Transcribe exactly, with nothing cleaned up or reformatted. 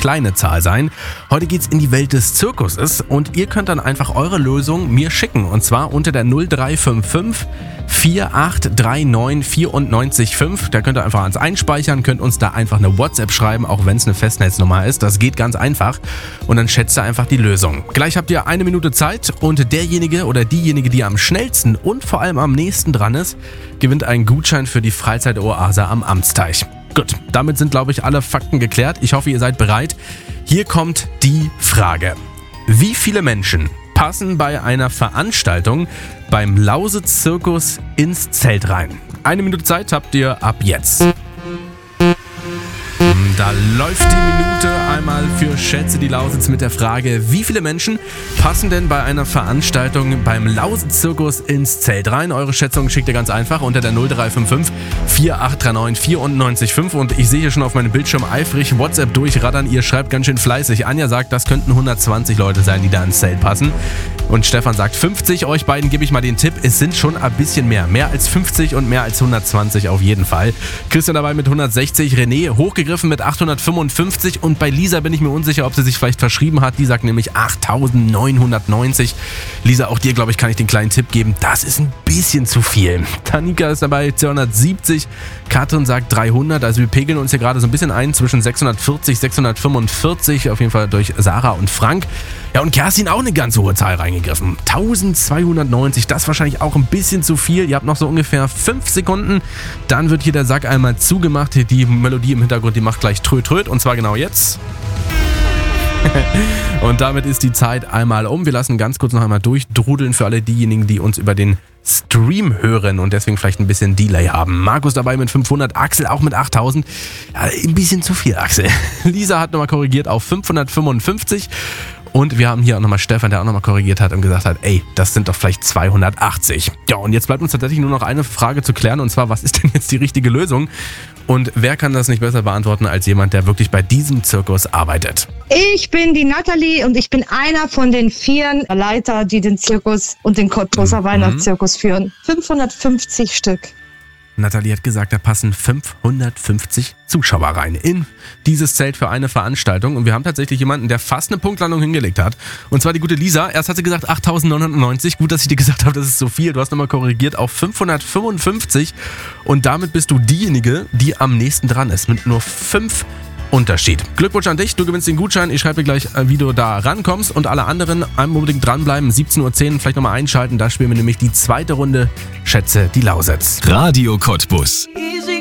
kleine Zahl sein. Heute geht's in die Welt des Zirkuses und ihr könnt dann einfach eure Lösung mir schicken. Und zwar unter der null drei fünf fünf vier acht drei neun vier neun fünf. Da könnt ihr einfach ans Einspeichern, könnt uns da einfach eine WhatsApp schreiben, auch wenn es eine Festnetznummer ist. Das geht ganz einfach. Und dann schätzt ihr einfach die Lösung. Gleich habt ihr eine Minute Zeit und derjenige oder diejenige, die am schnellsten und vor allem am nächsten dran ist, gewinnt einen Gutschein für die Freizeitoase am Amtsteich. Gut, damit sind, glaube ich, alle Fakten geklärt. Ich hoffe, ihr seid bereit. Hier kommt die Frage. Wie viele Menschen passen bei einer Veranstaltung beim Lausitz-Zirkus ins Zelt rein? Eine Minute Zeit habt ihr ab jetzt. Da läuft die Minute einmal für Schätze die Lausitz mit der Frage, wie viele Menschen passen denn bei einer Veranstaltung beim Lausitz-Zirkus ins Zelt rein? Eure Schätzung schickt ihr ganz einfach unter der null drei fünf fünf vier acht drei neun vier neun fünf und ich sehe hier schon auf meinem Bildschirm eifrig WhatsApp durchraddern. Ihr schreibt ganz schön fleißig. Anja sagt, das könnten hundertzwanzig Leute sein, die da ins Zelt passen. Und Stefan sagt fünfzig. Euch beiden gebe ich mal den Tipp, es sind schon ein bisschen mehr. Mehr als fünfzig und mehr als hundertzwanzig auf jeden Fall. Christian dabei mit hundertsechzig, René hochgegriffen mit achthundertfünfundfünfzig und bei Lisa bin ich mir unsicher, ob sie sich vielleicht verschrieben hat. Die sagt nämlich achttausendneunhundertneunzig. Lisa, auch dir, glaube ich, kann ich den kleinen Tipp geben. Das ist ein bisschen zu viel. Tanika ist dabei zweihundertsiebzig. Katrin sagt dreihundert. Also wir pegeln uns hier gerade so ein bisschen ein zwischen sechshundertvierzig, sechshundertfünfundvierzig. Auf jeden Fall durch Sarah und Frank. Ja, und Kerstin auch eine ganz hohe Zahl reingegriffen. eintausendzweihundertneunzig. Das ist wahrscheinlich auch ein bisschen zu viel. Ihr habt noch so ungefähr fünf Sekunden. Dann wird hier der Sack einmal zugemacht. Die Melodie im Hintergrund, die macht gleich tröt tröt. Und zwar genau jetzt. Und damit ist die Zeit einmal um. Wir lassen ganz kurz noch einmal durchdrudeln für alle diejenigen, die uns über den Stream hören und deswegen vielleicht ein bisschen Delay haben. Markus dabei mit fünfhundert, Axel auch mit achttausend. Ja, ein bisschen zu viel, Axel. Lisa hat nochmal korrigiert auf fünfhundertfünfundfünfzig. Und wir haben hier auch nochmal Stefan, der auch nochmal korrigiert hat und gesagt hat, ey, das sind doch vielleicht zweihundertachtzig. Ja, und jetzt bleibt uns tatsächlich nur noch eine Frage zu klären und zwar, was ist denn jetzt die richtige Lösung? Und wer kann das nicht besser beantworten als jemand, der wirklich bei diesem Zirkus arbeitet? Ich bin die Nathalie und ich bin einer von den vier Leiter, die den Zirkus und den Cottbuser mhm. Weihnachtszirkus führen. fünfhundertfünfzig Stück. Nathalie hat gesagt, da passen fünfhundertfünfzig Zuschauer rein in dieses Zelt für eine Veranstaltung. Und wir haben tatsächlich jemanden, der fast eine Punktlandung hingelegt hat. Und zwar die gute Lisa. Erst hat sie gesagt achttausendneunhundertneunzig. Gut, dass ich dir gesagt habe, das ist so viel. Du hast nochmal korrigiert auf fünfhundertfünfundfünfzig. Und damit bist du diejenige, die am nächsten dran ist. Mit nur fünf Unterschied. Glückwunsch an dich, du gewinnst den Gutschein. Ich schreibe dir gleich, wie du da rankommst. Und alle anderen unbedingt dranbleiben. siebzehn Uhr zehn vielleicht nochmal einschalten. Da spielen wir nämlich die zweite Runde Schätze die Lausitz. Radio Cottbus.